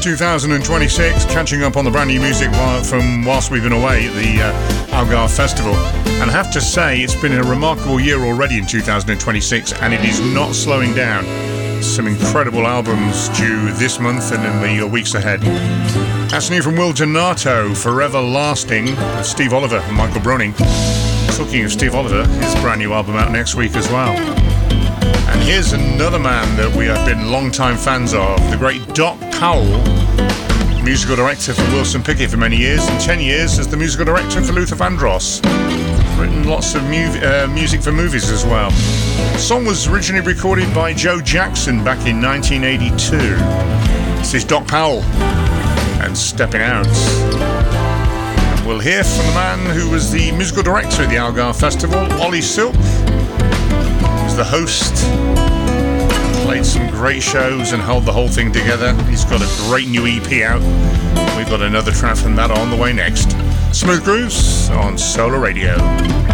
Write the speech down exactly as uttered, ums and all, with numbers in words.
two thousand twenty-six, catching up on the brand new music while, from whilst we've been away at the uh, Algarve Festival. And I have to say, it's been a remarkable year already in two thousand twenty-six, and it is not slowing down. Some incredible albums due this month and in the weeks ahead. That's new from Will Donato, Forever Lasting, with Steve Oliver and Michael Broning. Talking of Steve Oliver, his brand new album out next week as well. And here's another man that we have been long-time fans of, the great Doc Powell, musical director for Wilson Pickett for many years, and ten years as the musical director for Luther Vandross. Written lots of mu- uh, music for movies as well. The song was originally recorded by Joe Jackson back in nineteen eighty-two. This is Doc Powell and Stepping Out. And we'll hear from the man who was the musical director of the Algarve Festival, Ollie Silk. The host, played some great shows and held the whole thing together. He's got a great new E P out. We've got another track from that on the way next. Smooth Grooves on Solar Radio.